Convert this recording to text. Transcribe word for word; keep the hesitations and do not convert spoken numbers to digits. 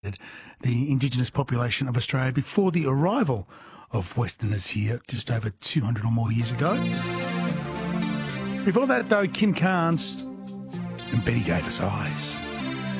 the Indigenous population of Australia before the arrival of Westerners here just over two hundred or more years ago. Before that, though, Kim Carnes and Betty Davis Eyes.